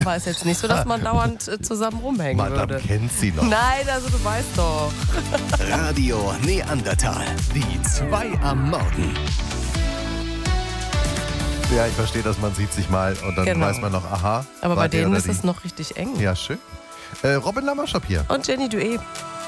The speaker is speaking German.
War es jetzt nicht so, dass man dauernd zusammen rumhängen Madame würde. kennt sie noch. Nein, also du weißt doch. Radio Neandertal. Die 2 am Morgen. Ja, ich verstehe, dass man sieht sich mal und dann Genau. weiß man noch, aha. Aber war bei der denen oder ist die. es noch richtig eng. Ja, schön. Robin Lammerschap hier. Und Jenny Dué.